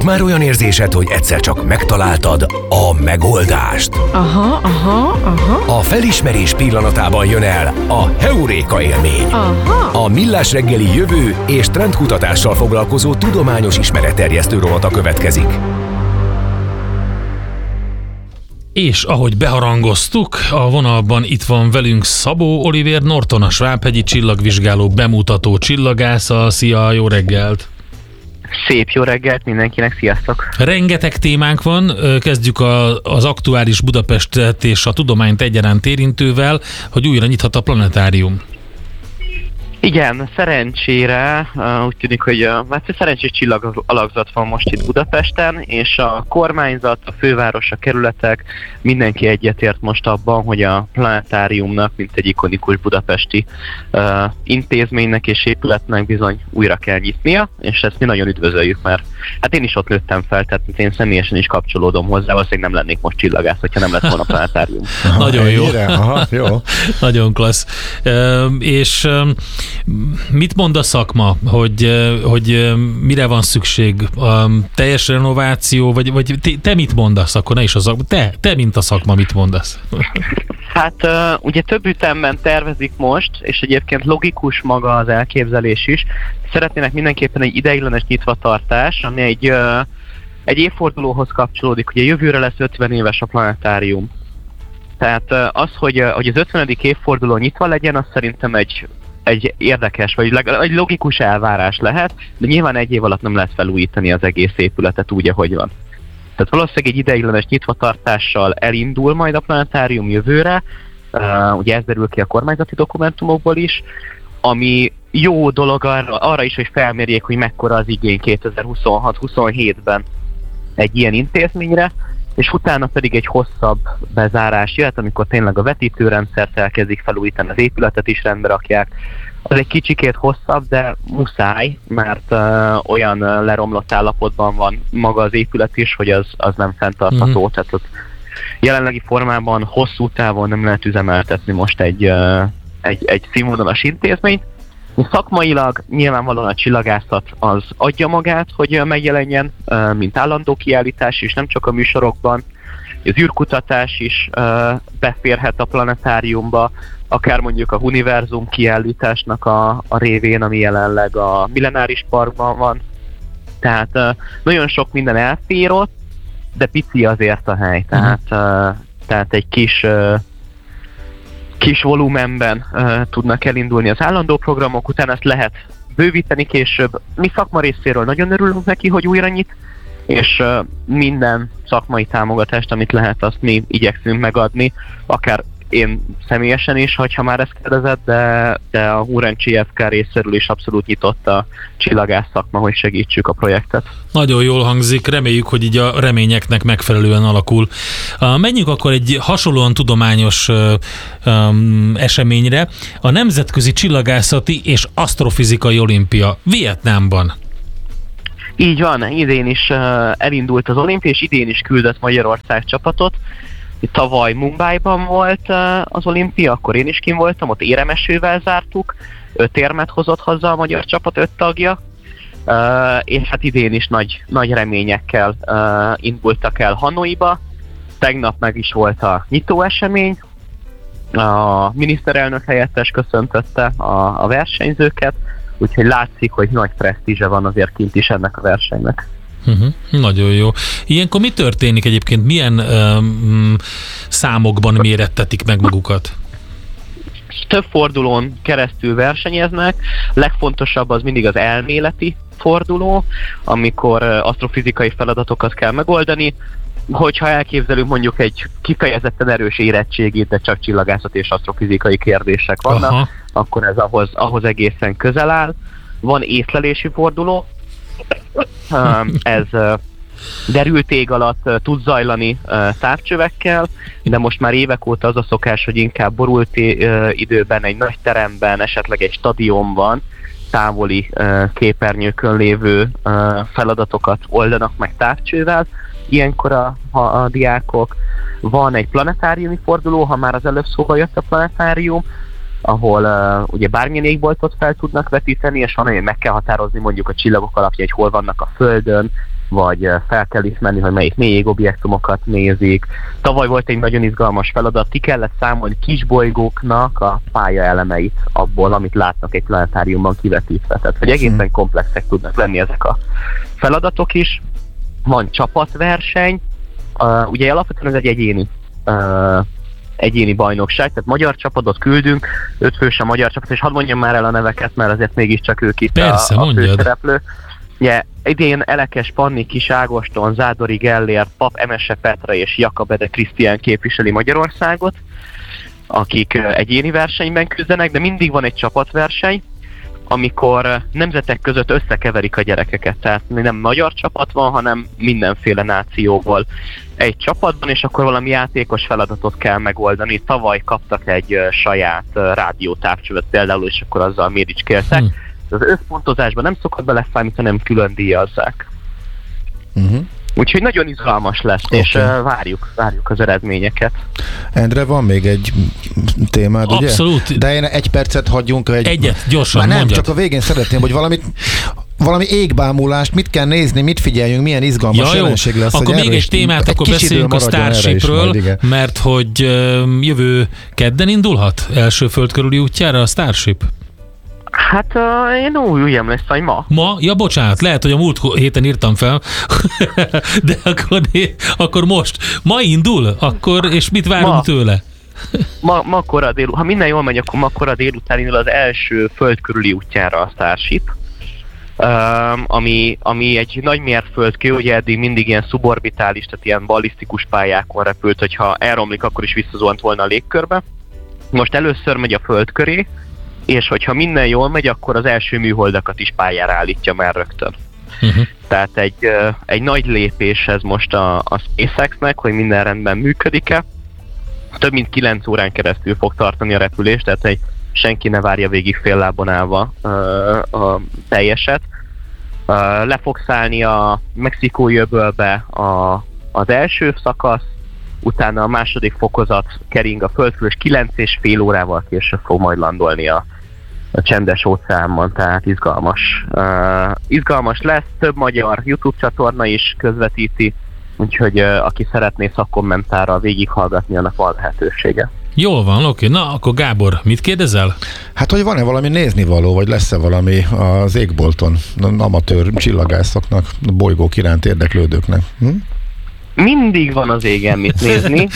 már olyan érzésed, hogy egyszer csak megtaláltad a megoldást? Aha. A felismerés pillanatában jön el a heuréka élmény. Aha. A Millás reggeli jövő és trendkutatással foglalkozó tudományos ismeretterjesztő rovata következik. És ahogy beharangoztuk, a vonalban itt van velünk Szabó Olivér Norton, a Svábhegyi Csillagvizsgáló bemutató csillagász. Szia, jó reggelt! Szép jó reggelt mindenkinek, sziasztok! Rengeteg témánk van, kezdjük az aktuális Budapestet és a tudományt egyaránt érintővel, hogy újra nyithat a planetárium. Igen, szerencsére úgy tűnik, hogy szerencsés csillag-alakzat van most itt Budapesten, és a kormányzat, a főváros, a kerületek, mindenki egyetért most abban, hogy a planetáriumnak, mint egy ikonikus budapesti intézménynek és épületnek bizony újra kell nyitnia, és ezt mi nagyon üdvözöljük, mert hát én is ott nőttem fel, tehát én személyesen is kapcsolódom hozzá, valószínűleg nem lennék most csillagász, hogyha nem lett volna planetárium. Nagyon jó. Aha, jó. Nagyon klassz. És mit mond a szakma, hogy mire van szükség? Teljes renováció, vagy te mit mondasz? Akkor ne is a szakma. Te mint a szakma, mit mondasz? Hát ugye több ütemben tervezik most, és egyébként logikus maga az elképzelés is. Szeretnének mindenképpen egy ideiglenes nyitvatartás, ami egy évfordulóhoz kapcsolódik. Ugye jövőre lesz 50 éves a planetárium. Tehát az, hogy az 50. évforduló nyitva legyen, az szerintem egy érdekes, vagy egy logikus elvárás lehet, de nyilván egy év alatt nem lehet felújítani az egész épületet úgy, ahogy van. Tehát valószínűleg egy ideiglenes nyitvatartással elindul majd a planetárium jövőre, ugye ez derül ki a kormányzati dokumentumokból is, ami jó dolog arra is, hogy felmérjék, hogy mekkora az igény 2026-27-ben egy ilyen intézményre, és utána pedig egy hosszabb bezárás jöhet, amikor tényleg a vetítőrendszert elkezdik felújítani, az épületet is rendbe rakják. Az egy kicsikét hosszabb, de muszáj, mert olyan leromlott állapotban van maga az épület is, hogy az nem fenntartható. Tehát ott jelenlegi formában hosszú távon nem lehet üzemeltetni most egy színvonalas intézményt. Szakmailag nyilvánvalóan a csillagászat az adja magát, hogy megjelenjen, mint állandó kiállítás is, nem csak a műsorokban. Az űrkutatás is beférhet a planetáriumba, akár mondjuk a univerzum kiállításnak a révén, ami jelenleg a Millenáris Parkban van. Tehát nagyon sok minden elfér ott, de pici azért a hely. Tehát egy kis volumenben tudnak elindulni az állandó programok, utána ezt lehet bővíteni később. Mi szakma részéről nagyon örülünk neki, hogy újra nyit, és minden szakmai támogatást, amit lehet, azt mi igyekszünk megadni, akár én személyesen is, hogyha már ezt kérdezed, de a Hurencsi FK részéről is abszolút nyitott a csillagász szakma, hogy segítsük a projektet. Nagyon jól hangzik, reméljük, hogy így a reményeknek megfelelően alakul. Menjünk akkor egy hasonlóan tudományos eseményre. A Nemzetközi Csillagászati és Asztrofizikai Olimpia Vietnámban. Így van, idén is elindult az olimpia, és idén is küldött Magyarország csapatot. Tavaly Mumbaiban volt az olimpia, akkor én is kint voltam, ott éremesővel zártuk, 5 érmet hozott haza a magyar csapat 5 tagja, és hát idén is nagy reményekkel indultak el Hanoiba. Tegnap meg is volt a nyitóesemény, a miniszterelnök helyettes köszöntötte a versenyzőket, úgyhogy látszik, hogy nagy presztízse van azért kint is ennek a versenynek. Nagyon jó. Ilyenkor mi történik egyébként? Milyen számokban mérettetik meg magukat? Több fordulón keresztül versenyeznek. Legfontosabb az mindig az elméleti forduló, amikor asztrofizikai feladatokat kell megoldani. Hogyha elképzelünk mondjuk egy kifejezetten erős érettségét, de csak csillagászat és asztrofizikai kérdések vannak, akkor ez ahhoz egészen közel áll. Van észlelési forduló, ez derült ég alatt tud zajlani távcsövekkel, de most már évek óta az a szokás, hogy inkább borult időben egy nagy teremben, esetleg egy stadionban távoli képernyőkön lévő feladatokat oldanak meg távcsővel. Ilyenkor a diákok. Van egy planetáriumi forduló, ha már az előbb szóba jött a planetárium, ahol ugye bármilyen égboltot fel tudnak vetíteni, és van, hogy meg kell határozni mondjuk a csillagok alapján, hogy hol vannak a Földön, vagy fel kell ismerni, hogy melyik mély égobjektumokat nézik. Tavaly volt egy nagyon izgalmas feladat, ki kellett számolni kisbolygóknak a pályaelemeit abból, amit látnak egy planetáriumban kivetítve. Tehát, hogy egészen komplexek tudnak lenni ezek a feladatok is. Van csapatverseny, ugye alapvetően ez egy egyéni bajnokság, tehát magyar csapatot küldünk, 5 fős a magyar csapat, és hadd mondjam már el a neveket, mert azért mégiscsak ők itt persze, a főszereplő. Ugye, idén Elekes Panni, Kis Ágoston, Zádori Gellért, Pap Emese Petra és Jakab Ede Krisztián képviseli Magyarországot, akik egyéni versenyben küzdenek, de mindig van egy csapatverseny, amikor nemzetek között összekeverik a gyerekeket. Tehát nem magyar csapat van, hanem mindenféle nációból egy csapatban, és akkor valami játékos feladatot kell megoldani. Tavaly kaptak egy saját rádiótávcsövet például, és akkor azzal méricskéltek. Az összpontozásban nem szokott beleszállni, hanem külön díjazzák. Úgyhogy nagyon izgalmas lesz, és várjuk az eredményeket. Endre, van még egy témád, ugye? Abszolút. De én 1 percet hagyjunk. Egyet, gyorsan már nem, mondjad. csak a végén szeretném, hogy valami égbámulást, mit kell nézni, mit figyeljünk, milyen izgalmas jelenség lesz. Akkor még egy témát, akkor beszéljünk a Starshipről, mert hogy jövő kedden indulhat első föld körüli útjára a Starship? Hát én úgy emlékszem, hogy ma. Ma? Ja, bocsánat, lehet, hogy a múlt héten írtam fel, de akkor most. Ma indul? Akkor, és mit várunk tőle? Ma kora délután, ha minden jól megy, akkor ma kora délután indul az első föld körüli útjára a Starship, ami egy nagy mérföldkő, ugye eddig mindig ilyen szuborbitális, tehát ilyen ballisztikus pályákon repült, hogyha elromlik, akkor is visszazuhant volna a légkörbe. Most először megy a föld köré, és hogyha minden jól megy, akkor az első műholdakat is pályára állítja már rögtön. Tehát egy nagy lépés ez most a SpaceX-nek, hogy minden rendben működik-e. Több mint 9 órán keresztül fog tartani a repülés, tehát senki ne várja végig fél lábon állva a teljeset. Le fog szállni a Mexikói öbölbe az első szakasz, utána a második fokozat kering a földről, és 9,5 órával később fog majd landolni a csendes óceánban, tehát izgalmas lesz, több magyar YouTube csatorna is közvetíti, úgyhogy aki szeretné szakkommentárral végighallgatni, annak van lehetősége. Jól van, oké. Na, akkor Gábor, mit kérdezel? Hát, hogy van-e valami néznivaló, vagy lesz-e valami az égbolton amatőr csillagászoknak, bolygók iránt érdeklődőknek? Mindig van az égen mit nézni.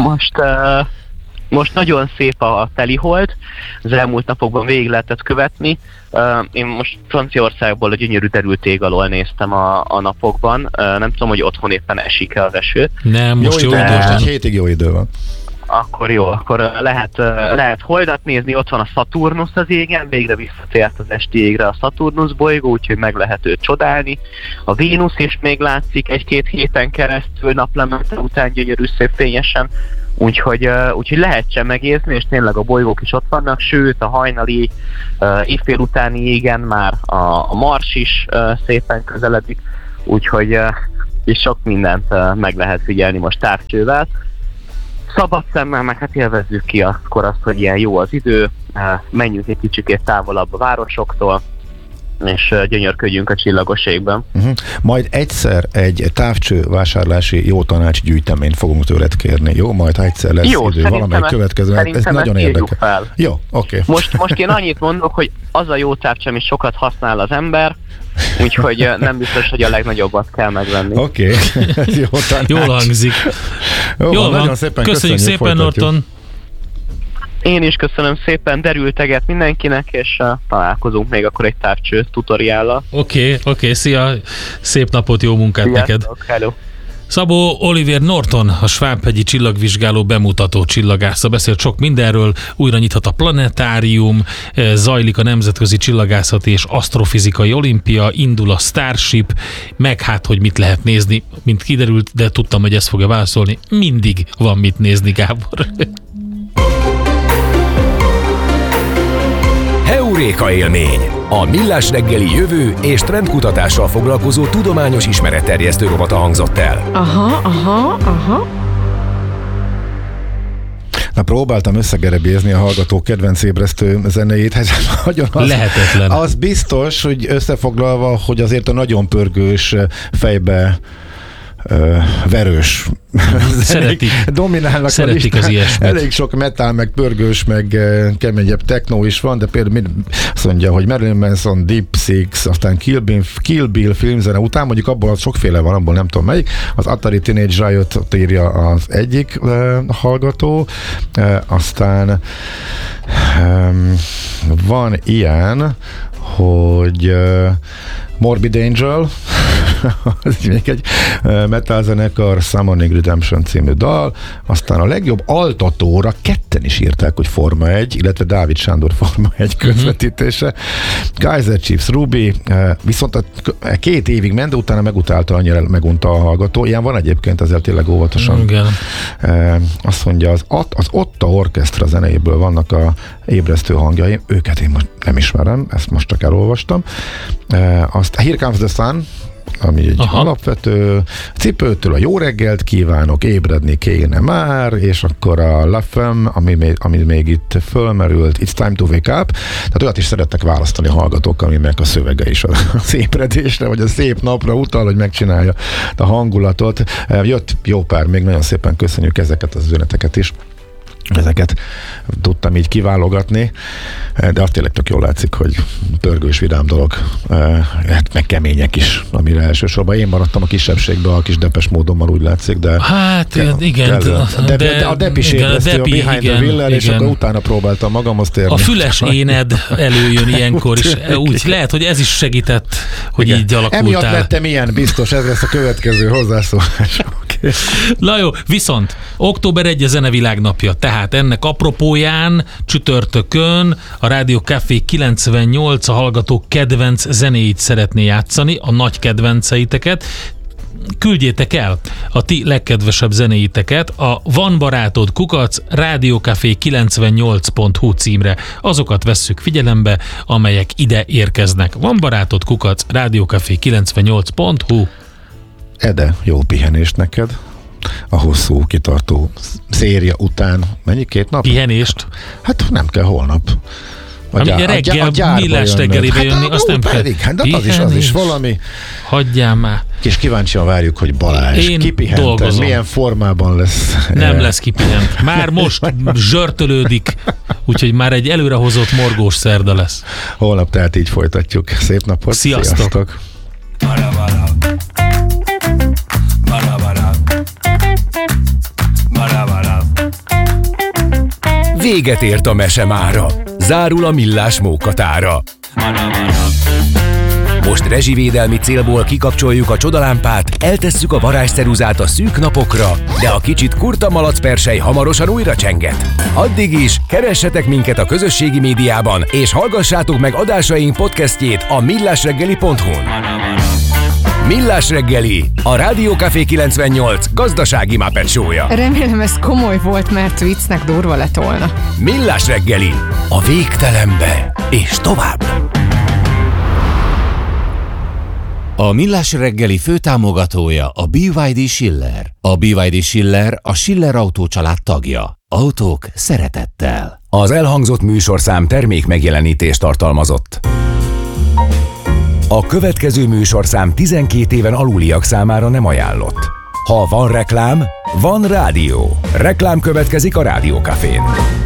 Most nagyon szép a telihold, az elmúlt napokban végig lehetett követni. Én most Franciaországból a gyönyörű derült ég alól néztem a napokban. Nem tudom, hogy otthon éppen esik-e az eső. Nem, most jó idő. Egy hétig jó idő van. Akkor jó, akkor lehet holdat nézni, ott van a Saturnus az égen, végre visszatért az esti égre a Saturnus bolygó, úgyhogy meg lehet őt csodálni. A Vénusz is még látszik 1-2 héten keresztül naplemente után gyönyörű szép fényesen, úgyhogy lehet csemegézni, és tényleg a bolygók is ott vannak, sőt a hajnali éjfél utáni égen már a Mars is szépen közeledik, úgyhogy és sok mindent meg lehet figyelni most távcsővel. Szabad szemmel, meg hát élvezzük ki akkor azt, hogy ilyen jó az idő, menjünk egy kicsikét távolabb a városoktól, és gyönyörködjünk a csillagos égben. Majd egyszer egy távcső vásárlási jó tanácsgyűjteményt fogunk tőled kérni, jó? Majd egyszer lesz jó, idő, valamelyik következő, ez nagyon érdekel. Jó, oké. Most én annyit mondok, hogy az a jó távcső, amit sokat használ az ember, úgyhogy nem biztos, hogy a legnagyobbat kell megvenni. Oké. Jó tanács. Jól hangzik. Jól van, nagyon szépen köszönjük szépen, folytatjuk. Norton. Én is köszönöm szépen, derülteget mindenkinek, és találkozunk még akkor egy távcső tutoriállal. Oké, szia, szép napot, jó munkát neked. Hello. Szabó Olivér Norton, a Svábhegyi csillagvizsgáló bemutató csillagásza beszélt sok mindenről, újra nyithat a planetárium, zajlik a Nemzetközi Csillagászati és Asztrofizikai Olimpia, indul a Starship, meg hát, hogy mit lehet nézni, mint kiderült, de tudtam, hogy ezt fogja válaszolni. Mindig van mit nézni, Gábor. Heuréka élmény! A Millás reggeli jövő és trendkutatással foglalkozó tudományos ismeretterjesztő rovata hangzott el. Aha. Már próbáltam összegerebézni a hallgató kedvenc ébresztő zenéjét, hát nagyon lehetetlen. Az biztos, hogy összefoglalva, hogy azért a nagyon pörgős, fejbe verős Szeretik. dominálnak Szeretik az ilyesmit. Elég sok metal, meg pörgős, meg keményebb techno is van, de például azt mondja, hogy Marilyn Manson, Deep Six, aztán Kill Bill filmzene után, mondjuk abból sokféle van, abból nem tudom melyik, az Atari Teenage Riot írja az egyik hallgató, aztán van ilyen, hogy Morbid Angel, ez még egy metal zenekar, Summoning Redemption című dal, aztán a legjobb altatóra ketten is írták, hogy Forma 1, illetve Dávid Sándor Forma 1 közvetítése. Kaiser Chiefs, Ruby, viszont 2 évig ment, de utána megutálta, annyira megunta a hallgató. Ilyen van egyébként, ezzel tényleg óvatosan. Igen. Azt mondja, az Otta Orchestra zenéjéből vannak a ébresztő hangjai, őket én most nem ismerem, ezt most csak elolvastam. Azt Here Comes the Sun, ami egy alapvető, cipőtől a jó reggelt kívánok, ébredni kéne már, és akkor a La Femme, ami még itt fölmerült, It's Time to Wake Up, tehát olyat is szeretnek választani a hallgatók, aminek a szövege is az ébredésre, vagy a szép napra utal, hogy megcsinálja a hangulatot. Jött jó pár, még nagyon szépen köszönjük ezeket az üzeneteket is. Ezeket tudtam így kiválogatni, de azt tényleg tök jól látszik, hogy pörgős, vidám dolog, hát meg kemények is, amire elsősorban én maradtam a kisebbségben, a kis Depes módommal úgy látszik, de... Hát igen. A Depis ébresztő, a Behind the Wheel-el, és akkor utána próbáltam magamhoz térni. A füles éned előjön ilyenkor is, úgy lehet, hogy ez is segített, hogy így alakultál. Emiatt lettem ilyen, biztos, ez lesz a következő hozzászólás. Okay. Na jó, viszont október 1 a zenevilágnapja, tehát ennek apropóján csütörtökön a Rádió Café 98 a hallgatók kedvenc zenéit szeretné játszani, a nagy kedvenceiteket. Küldjétek el a ti legkedvesebb zenéiteket a Van barátod @radiocafé98.hu címre. Azokat vesszük figyelembe, amelyek ide érkeznek. Van barátod @radiocafé98.hu. Ede, jó pihenést neked a hosszú, kitartó széria után. Mennyi, 2 nap? Pihenést? Hát nem kell holnap. Reggel, Millás reggelibe jönni, azt nem kell. Az is valami. Hagyjál már. És kíváncsian várjuk, hogy Balázs kipihent, milyen formában lesz. Nem lesz kipihent. Már most zsörtölődik, úgyhogy már egy előrehozott morgós szerda lesz. Holnap tehát így folytatjuk. Szép napot. Sziasztok. Véget ért a mese mára. Zárul a Millás mókatára. Most rezsivédelmi célból kikapcsoljuk a csodalámpát, eltesszük a varázsceruzát a szűk napokra, de a kicsit kurta malacpersely hamarosan újra csenget. Addig is keressetek minket a közösségi médiában, és hallgassátok meg adásaink podcastjét a millásreggeli.hu-n. Millás reggeli, a Rádió Café 98 gazdasági Muppet show-ja. Remélem ez komoly volt, mert viccnek durva lett volna. Millás reggeli, a végtelenbe és tovább. A Millás reggeli főtámogatója a BYD Schiller. A BYD Schiller a Schiller Autó család tagja. Autók szeretettel. Az elhangzott műsorszám termék megjelenítést tartalmazott. A következő műsorszám 12 éven aluliak számára nem ajánlott. Ha van reklám, van rádió. Reklám következik a Rádió Cafén.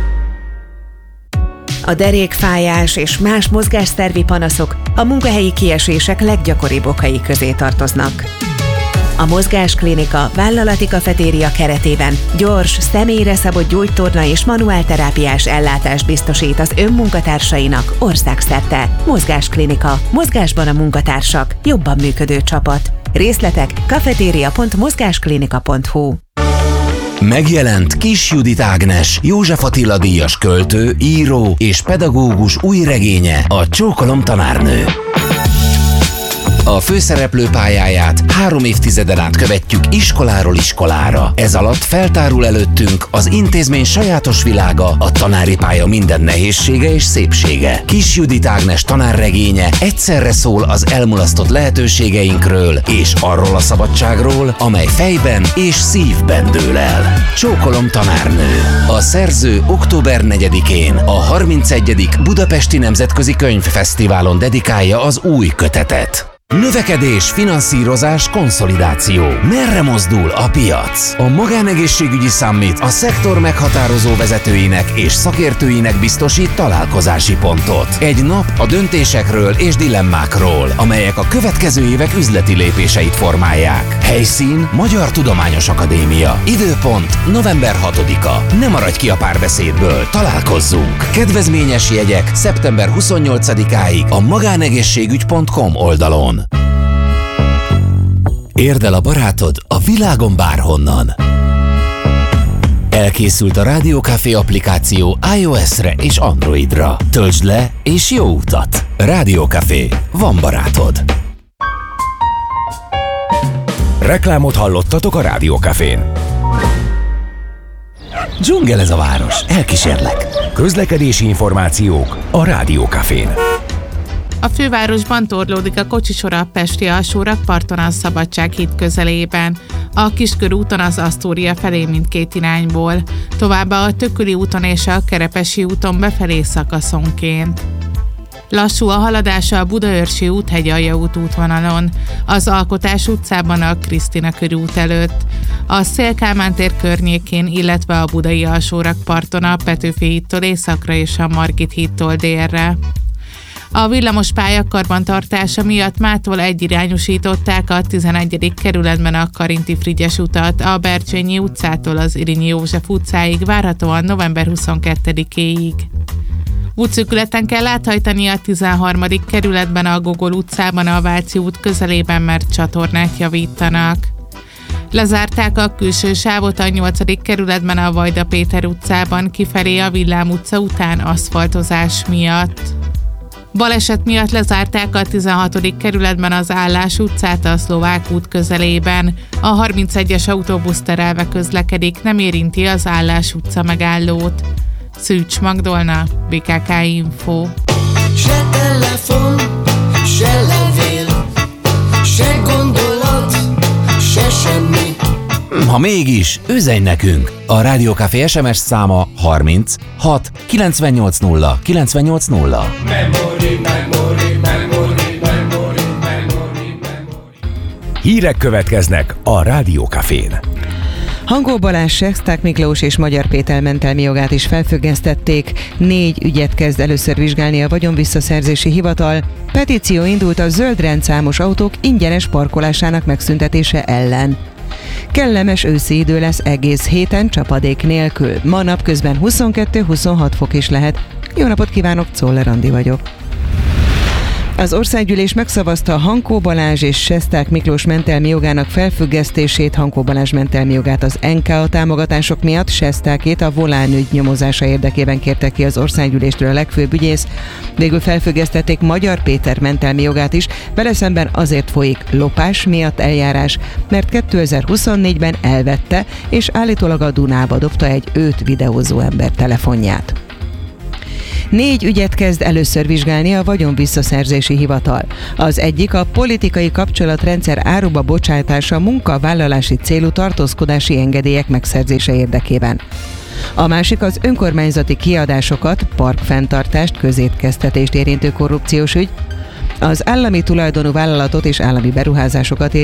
A derékfájás és más mozgásszervi panaszok a munkahelyi kiesések leggyakoribb okai közé tartoznak. A Mozgásklinika vállalati kafetéria keretében gyors, személyre szabott gyógytorna és manuálterápiás ellátást biztosít az önmunkatársainak országszerte. Mozgásklinika. Mozgásban a munkatársak. Jobban működő csapat. Részletek kafetéria.mozgásklinika.hu. Megjelent Kis Judit Ágnes, József Attila díjas költő, író és pedagógus új regénye, a Csókolom tanárnő. A főszereplő pályáját 3 évtizeden át követjük iskoláról iskolára. Ez alatt feltárul előttünk az intézmény sajátos világa, a tanári pálya minden nehézsége és szépsége. Kis Judit Ágnes tanárregénye egyszerre szól az elmulasztott lehetőségeinkről és arról a szabadságról, amely fejben és szívben dől el. Csókolom, tanárnő! A szerző október 4-én a 31. Budapesti Nemzetközi Könyvfesztiválon dedikálja az új kötetet. Növekedés, finanszírozás, konszolidáció. Merre mozdul a piac? A Magánegészségügyi Summit a szektor meghatározó vezetőinek és szakértőinek biztosít találkozási pontot. Egy nap a döntésekről és dilemmákról, amelyek a következő évek üzleti lépéseit formálják. Helyszín Magyar Tudományos Akadémia. Időpont november 6-a. Ne maradj ki a párbeszédből, találkozzunk! Kedvezményes jegyek szeptember 28-áig a magánegészségügy.com oldalon. Érd el a barátod a világon bárhonnan. Elkészült a Rádió Café applikáció iOS-re és Androidra. Töltsd le és jó utat! Rádió Café. Van barátod. Reklámot hallottatok a Rádió Cafén. Dzsungel ez a város. Elkísérlek. Közlekedési információk a Rádió Cafén. A fővárosban torlódik a kocsisor a Pesti alsórakparton a Szabadsághíd közelében, a Kiskörúton az Asztória felé mindkét irányból, továbbá a Tököli úton és a Kerepesi úton befelé szakaszonként. Lassú a haladása a Budaörsi út Hegyalja út útvonalon, az Alkotás utcában a Krisztina körút előtt, a Széll-Kálmán tér környékén, illetve a Budai alsórakparton a Petőfi hídtól északra és a Margit hídtól délre. A villamospálya karbantartása miatt mától egyirányosították a 11. kerületben a Karinti Frigyes utat, a Bercsényi utcától az Irinyi József utcáig, várhatóan november 22-éig. Útszűkületen kell áthajtani a 13. kerületben a Gogol utcában a Váci út közelében, mert csatornát javítanak. Lezárták a külső sávot a 8. kerületben a Vajda Péter utcában kifelé a Villám utca után aszfaltozás miatt. Baleset miatt lezárták a 16. kerületben az Állás utcát a Szlovák út közelében. A 31-es autóbusz terelve közlekedik, nem érinti az Állás utca megállót. Szűcs Magdolna, BKK Info. Se telefon, se levél, se gondolat, se semmi. Ha mégis, üzenj nekünk! A Rádió Café SMS száma 30 6 980 980. Hírek következnek a Rádió Cafén. Hankó Balázs, Sexták Miklós és Magyar Péter mentelmi jogát is felfüggesztették. 4 ügyet kezd először vizsgálni a Vagyonvisszaszerzési Hivatal. Petíció indult a zöld rendszámos autók ingyenes parkolásának megszüntetése ellen. Kellemes őszi idő lesz egész héten csapadék nélkül. Ma napközben 22-26 fok is lehet. Jó napot kívánok, Czoller Andi vagyok. Az országgyűlés megszavazta Hankó Balázs és Sesták Miklós mentelmi jogának felfüggesztését. Hankó Balázs mentelmi jogát az NKA támogatások miatt, Sestákét a Volán ügy nyomozása érdekében kérte ki az országgyűléstől a legfőbb ügyész. Végül felfüggesztették Magyar Péter mentelmi jogát is, vele szemben azért folyik lopás miatt eljárás, mert 2024-ben elvette és állítólag a Dunába dobta egy őt videózó ember telefonját. 4 ügyet kezd először vizsgálni a Vagyonvisszaszerzési Hivatal. Az egyik a politikai kapcsolatrendszer áruba bocsátása munkavállalási célú tartózkodási engedélyek megszerzése érdekében. A másik az önkormányzati kiadásokat, parkfenntartást, közétkeztetést érintő korrupciós ügy, az állami tulajdonú vállalatot és állami beruházásokat érintő